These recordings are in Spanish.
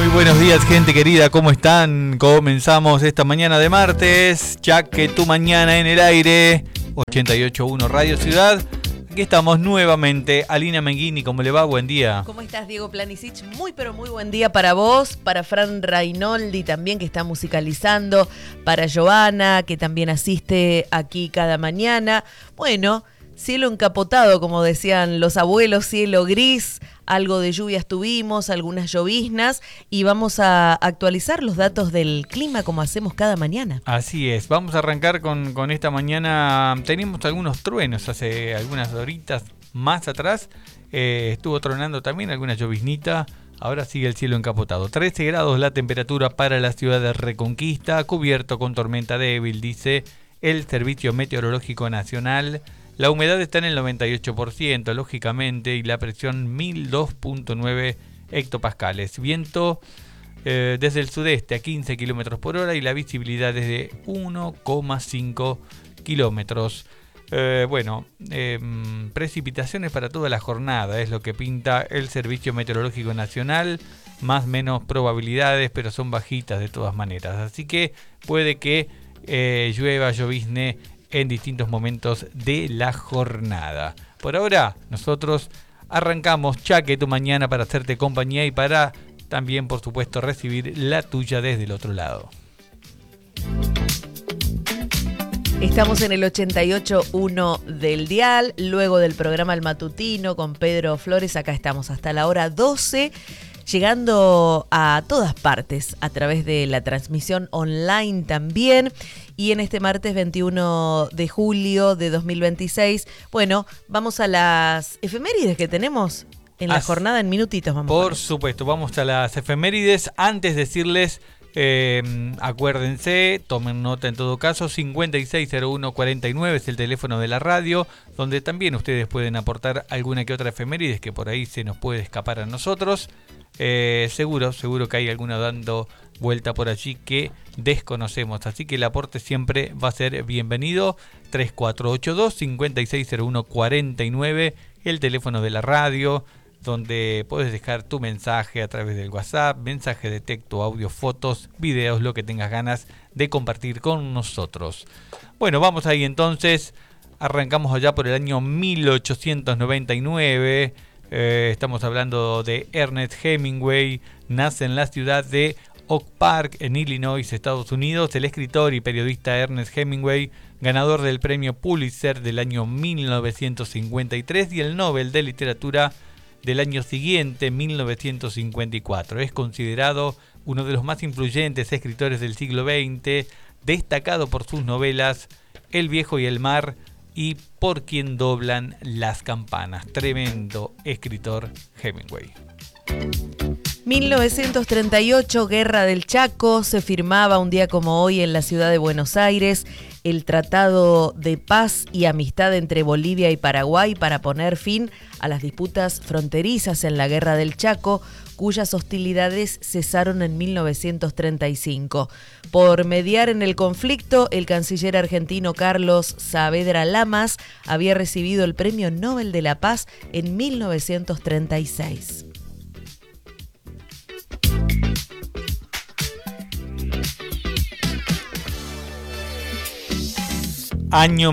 buenos días, gente querida, ¿cómo están? Comenzamos esta mañana de martes, ya que tu mañana en el aire, 88.1 Radio Ciudad. Aquí estamos nuevamente. Alina Menghini, ¿cómo le va? Buen día. ¿Cómo estás, Diego Planisic? Muy, pero muy buen día para vos, para Fran Rainoldi también, que está musicalizando, para Giovanna, que también asiste aquí cada mañana. Bueno, cielo encapotado, como decían los abuelos, cielo gris, algo de lluvias tuvimos, algunas lloviznas, y vamos a actualizar los datos del clima como hacemos cada mañana. Así es, vamos a arrancar con esta mañana. Teníamos algunos truenos hace algunas horitas más atrás, estuvo tronando también alguna lloviznita. Ahora sigue el cielo encapotado. 13 grados la temperatura para la ciudad de Reconquista, cubierto con tormenta débil, dice el Servicio Meteorológico Nacional. La humedad está en el 98%, lógicamente, y la presión 1002.9 hectopascales. Viento desde el sudeste a 15 kilómetros por hora y la visibilidad es de 1,5 kilómetros. Precipitaciones para toda la jornada, es lo que pinta el Servicio Meteorológico Nacional. Más o menos probabilidades, pero son bajitas de todas maneras. Así que puede que llueva, llovizne en distintos momentos de la jornada. Por ahora, nosotros arrancamos Chaque tu mañana para hacerte compañía y para también, por supuesto, recibir la tuya desde el otro lado. Estamos en el 88.1 del dial, luego del programa El Matutino con Pedro Flores. Acá estamos hasta la hora 12, llegando a todas partes a través de la transmisión online también. Y en este martes 21 de julio de 2026, bueno, vamos a las efemérides que tenemos en la jornada en minutitos. Por supuesto, vamos a las efemérides. Antes de decirles, acuérdense, tomen nota en todo caso, 560149 es el teléfono de la radio, donde también ustedes pueden aportar alguna que otra efemérides que por ahí se nos puede escapar a nosotros. Seguro que hay alguna dando vuelta por allí que desconocemos, así que el aporte siempre va a ser bienvenido. 3482-560149, el teléfono de la radio, donde puedes dejar tu mensaje a través del WhatsApp, mensaje de texto, audio, fotos, videos, lo que tengas ganas de compartir con nosotros. Bueno, vamos ahí entonces, arrancamos allá por el año 1899. Estamos hablando de Ernest Hemingway. Nace en la ciudad de Oak Park, en Illinois, Estados Unidos. El escritor y periodista Ernest Hemingway, ganador del premio Pulitzer del año 1953 y el Nobel de Literatura del año siguiente, 1954. Es considerado uno de los más influyentes escritores del siglo XX, destacado por sus novelas El viejo y el mar y Por quien doblan las campanas. Tremendo escritor Hemingway. 1938, Guerra del Chaco, se firmaba un día como hoy en la ciudad de Buenos Aires el Tratado de Paz y Amistad entre Bolivia y Paraguay para poner fin a las disputas fronterizas en la Guerra del Chaco, cuyas hostilidades cesaron en 1935. Por mediar en el conflicto, el canciller argentino Carlos Saavedra Lamas había recibido el Premio Nobel de la Paz en 1936. Año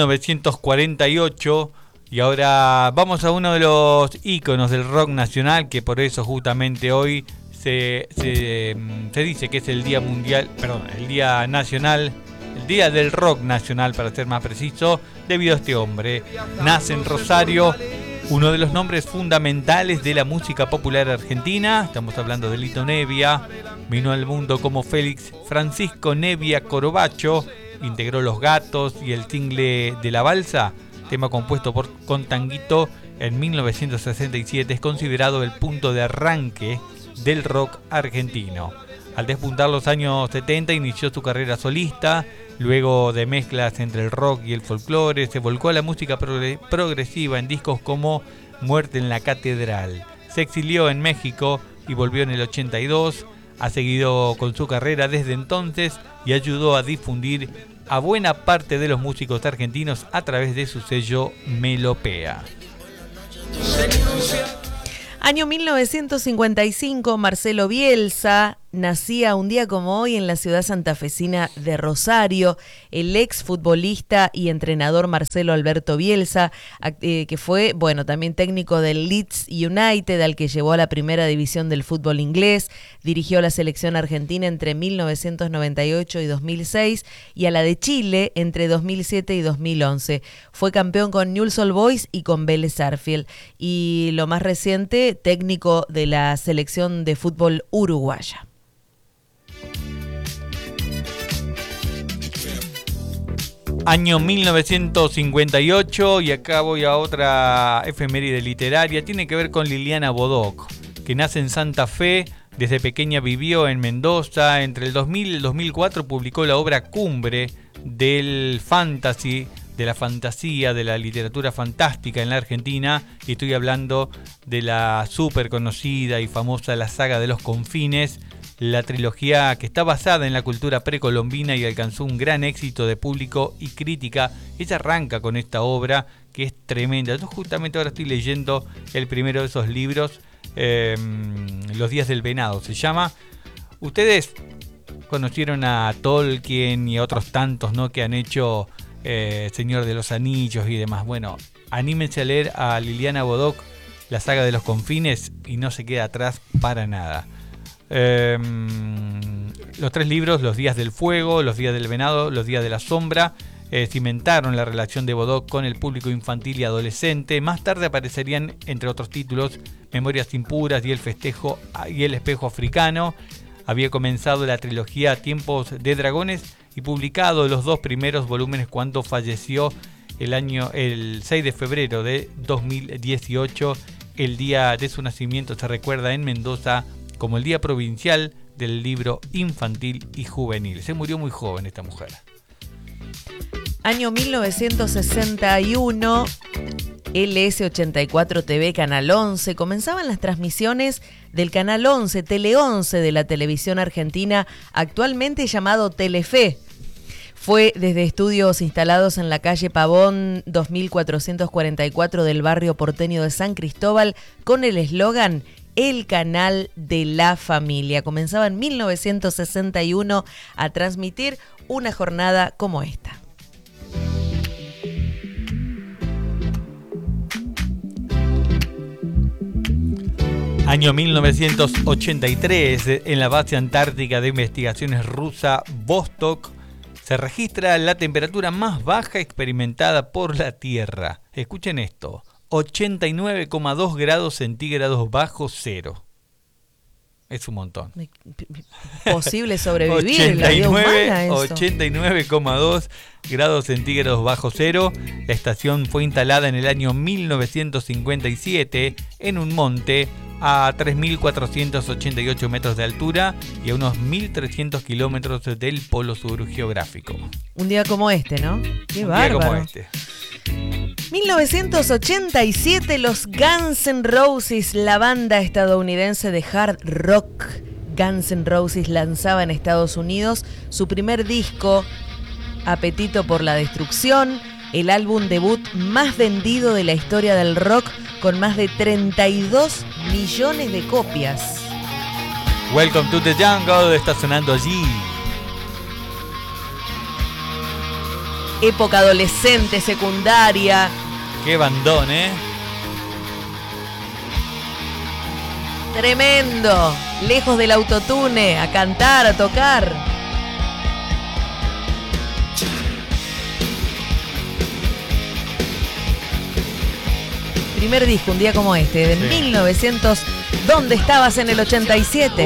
1948, y ahora vamos a uno de los íconos del rock nacional, que por eso justamente hoy se dice que es el Día Mundial, el Día Nacional, el Día del Rock Nacional para ser más preciso, debido a este hombre. Nace en Rosario, uno de los nombres fundamentales de la música popular argentina. Estamos hablando de Lito Nevia. Vino al mundo como Félix Francisco Nevia Corobacho. Integró Los Gatos y el Tingle de la Balsa, tema compuesto con Tanguito en 1967. Es considerado el punto de arranque del rock argentino. Al despuntar los años 70 inició su carrera solista. Luego de mezclas entre el rock y el folclore, se volcó a la música progresiva en discos como Muerte en la Catedral. Se exilió en México y volvió en el 82. Ha seguido con su carrera desde entonces y ayudó a difundir a buena parte de los músicos argentinos a través de su sello Melopea. Año 1955, Marcelo Bielsa nacía un día como hoy en la ciudad santafesina de Rosario. El ex futbolista y entrenador Marcelo Alberto Bielsa, que fue, también técnico del Leeds United, al que llevó a la primera división del fútbol inglés, dirigió la selección argentina entre 1998 y 2006 y a la de Chile entre 2007 y 2011. Fue campeón con Newell's Old Boys y con Vélez Sarsfield. Y lo más reciente, técnico de la selección de fútbol uruguaya. Año 1958, y acá voy a otra efeméride literaria. Tiene que ver con Liliana Bodoc, que nace en Santa Fe. Desde pequeña vivió en Mendoza. Entre el 2000 y el 2004 publicó la obra cumbre del fantasy, de la fantasía, de la literatura fantástica en la Argentina. Y estoy hablando de la súper conocida y famosa La Saga de los Confines, la trilogía que está basada en la cultura precolombina y alcanzó un gran éxito de público y crítica. Ella arranca con esta obra que es tremenda. Yo justamente ahora estoy leyendo el primero de esos libros, Los Días del Venado se llama. Ustedes conocieron a Tolkien y a otros tantos, ¿no?, que han hecho Señor de los Anillos y demás. Bueno, anímense a leer a Liliana Bodoc, La Saga de los Confines, y no se queda atrás para nada. Los tres libros, Los Días del Fuego, Los Días del Venado, Los Días de la Sombra, cimentaron la relación de Bodoc con el público infantil y adolescente. Más tarde aparecerían, entre otros títulos, Memorias Impuras y El Espejo Africano. Había comenzado la trilogía Tiempos de Dragones y publicado los dos primeros volúmenes cuando falleció el 6 de febrero de 2018. El día de su nacimiento se recuerda en Mendoza como el Día Provincial del Libro Infantil y Juvenil. Se murió muy joven esta mujer. Año 1961, LS84 TV, Canal 11. Comenzaban las transmisiones del Canal 11, Tele 11 de la televisión argentina, actualmente llamado Telefe. Fue desde estudios instalados en la calle Pavón 2444 del barrio porteño de San Cristóbal con el eslogan El Canal de la Familia. Comenzaba en 1961 a transmitir una jornada como esta. Año 1983, en la base antártica de investigaciones rusa Vostok, se registra la temperatura más baja experimentada por la Tierra. Escuchen esto. 89,2 grados centígrados bajo cero. Es un montón. Posible sobrevivir en la vida humana, eso. 89,2 grados centígrados bajo cero. La estación fue instalada en el año 1957 en un monte a 3.488 metros de altura y a unos 1.300 kilómetros del polo sur geográfico. Un día como este, ¿no? Qué bárbaro. Un día como este. 1987, los Guns N' Roses, la banda estadounidense de hard rock. Guns N' Roses lanzaba en Estados Unidos su primer disco, Apetito por la Destrucción, el álbum debut más vendido de la historia del rock, con más de 32 millones de copias. Welcome to the Jungle está sonando allí. Época adolescente, secundaria. Qué bandón, ¿eh? Tremendo. Lejos del autotune, a cantar, a tocar. Primer disco, un día como este, de 1900. ¿Dónde estabas en el 87?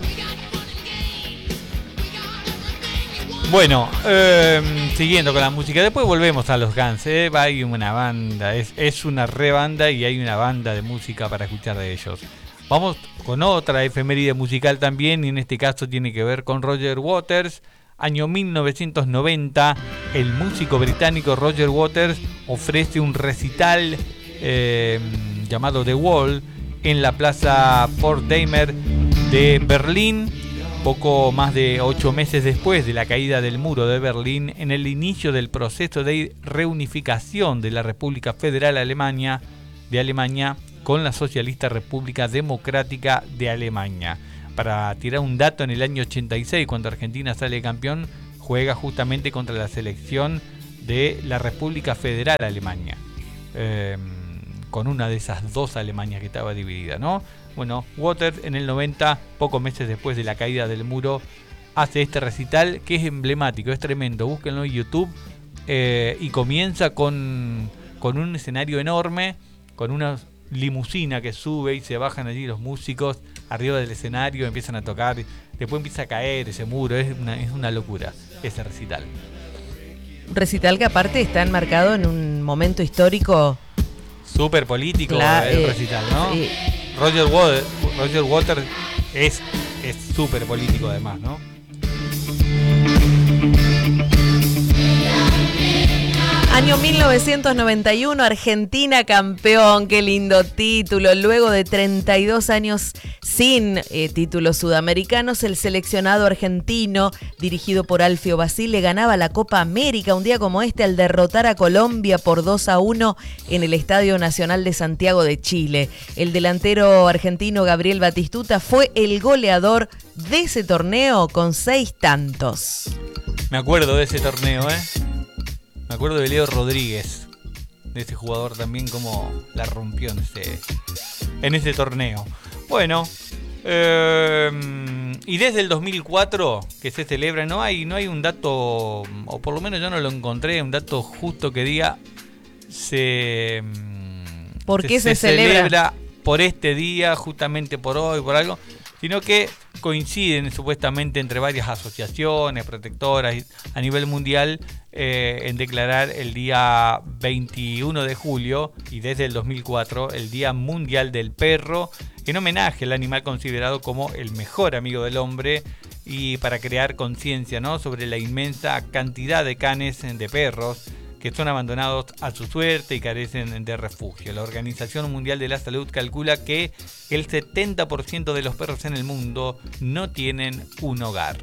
Bueno, siguiendo con la música, después volvemos a los Guns. Hay una banda, es una re banda y hay una banda de música para escuchar de ellos. Vamos con otra efeméride musical también, y en este caso tiene que ver con Roger Waters. Año 1990, el músico británico Roger Waters ofrece un recital llamado The Wall en la plaza Potsdamer de Berlín. Poco más de 8 meses después de la caída del muro de Berlín, en el inicio del proceso de reunificación de la República Federal de Alemania, con la socialista República Democrática de Alemania. Para tirar un dato, en el año 86, cuando Argentina sale campeón, juega justamente contra la selección de la República Federal Alemania, con una de esas dos Alemanias que estaba dividida, ¿no? Bueno, Waters en el 90, pocos meses después de la caída del muro, hace este recital que es emblemático, es tremendo. Búsquenlo en YouTube, y comienza con un escenario enorme, con una limusina que sube y se bajan allí los músicos arriba del escenario, empiezan a tocar, después empieza a caer ese muro, es una locura ese recital. Un recital que aparte está enmarcado en un momento histórico súper político, el recital, ¿no? Roger Waters es súper político además, ¿no? Año 1991, Argentina campeón, qué lindo título. Luego de 32 años sin títulos sudamericanos, el seleccionado argentino, dirigido por Alfio Basile, ganaba la Copa América un día como este al derrotar a Colombia por 2-1 en el Estadio Nacional de Santiago de Chile. El delantero argentino Gabriel Batistuta fue el goleador de ese torneo con 6 tantos. Me acuerdo de ese torneo, Me acuerdo de Leo Rodríguez, de ese jugador también, como la rompió en ese torneo. Bueno, y desde el 2004 que se celebra, no hay un dato, o por lo menos yo no lo encontré, un dato justo que diga ¿por qué se celebra por este día, justamente por hoy, por algo? Sino que coinciden supuestamente entre varias asociaciones protectoras a nivel mundial en declarar el día 21 de julio y desde el 2004 el Día Mundial del Perro, en homenaje al animal considerado como el mejor amigo del hombre y para crear conciencia, ¿no?, sobre la inmensa cantidad de canes, de perros, que son abandonados a su suerte y carecen de refugio. La Organización Mundial de la Salud calcula que el 70% de los perros en el mundo no tienen un hogar.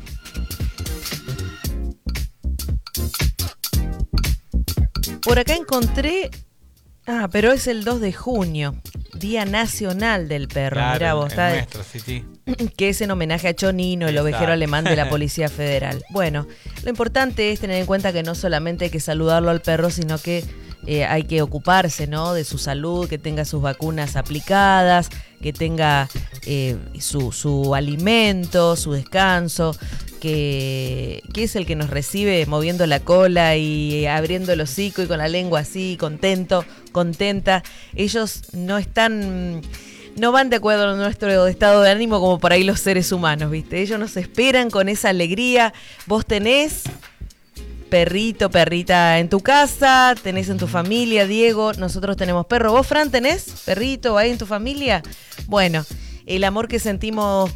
Por acá encontré... pero es el 2 de junio, Día Nacional del Perro. Claro, mirá vos, está nuestro, sí. Que es en homenaje a Chonino, el ovejero alemán de la Policía Federal. Bueno, lo importante es tener en cuenta que no solamente hay que saludarlo al perro, sino que hay que ocuparse, ¿no?, de su salud, que tenga sus vacunas aplicadas, que tenga su alimento, su descanso, que es el que nos recibe moviendo la cola y abriendo el hocico y con la lengua así, contenta. Ellos no van de acuerdo a nuestro estado de ánimo como por ahí los seres humanos, ¿viste? Ellos nos esperan con esa alegría. Vos tenés perrito, perrita en tu casa, tenés en tu familia, Diego, nosotros tenemos perro. ¿Vos, Fran, tenés perrito ahí en tu familia? Bueno, el amor que sentimos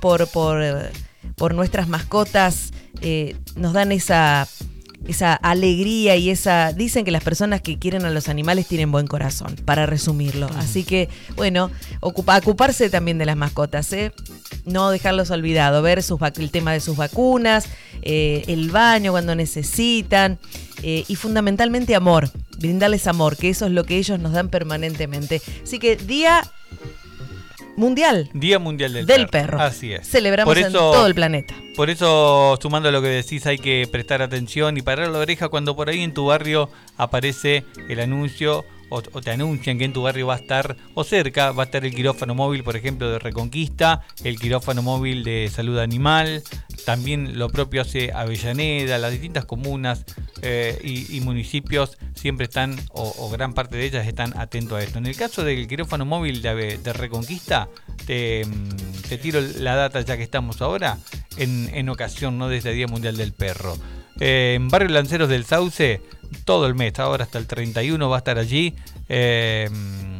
por nuestras mascotas nos dan esa alegría y dicen que las personas que quieren a los animales tienen buen corazón, para resumirlo. Así que, bueno, ocuparse también de las mascotas, no dejarlos olvidados, ver el tema de sus vacunas, el baño cuando necesitan, y fundamentalmente amor, brindarles amor, que eso es lo que ellos nos dan permanentemente. Así que Día Mundial del Perro. Así es. Celebramos en todo el planeta. Por eso, sumando a lo que decís, hay que prestar atención y parar la oreja cuando por ahí en tu barrio aparece el anuncio o te anuncian que en tu barrio va a estar, o cerca, va a estar el quirófano móvil, por ejemplo, de Reconquista, el quirófano móvil de Salud Animal, también lo propio hace Avellaneda, las distintas comunas y municipios siempre están, o gran parte de ellas están atentos a esto. En el caso del quirófano móvil de Reconquista, te tiro la data ya que estamos ahora, en ocasión, ¿no?, de este Día Mundial del Perro. En Barrio Lanceros del Sauce, todo el mes, ahora hasta el 31 va a estar allí, en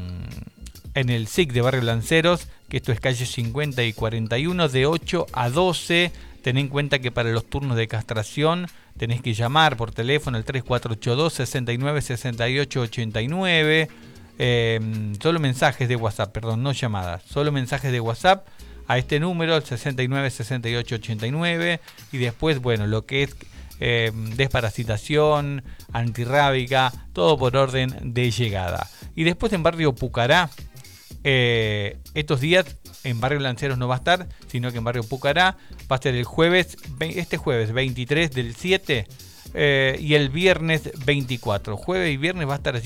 el SIC de Barrio Lanceros, que esto es calle 50 y 41, de 8 a 12. Ten en cuenta que para los turnos de castración tenés que llamar por teléfono al 3482 69 68 89. Solo mensajes de WhatsApp, perdón, no llamadas, solo mensajes de WhatsApp a este número, el 69 68 89. Y después, bueno, lo que es desparasitación, antirrábica, todo por orden de llegada. Y después en Barrio Pucará, Estos días en Barrio Lanceros no va a estar, sino que en Barrio Pucará va a ser el jueves, este jueves 23 del 7 y el viernes 24. Jueves y viernes va a estar así.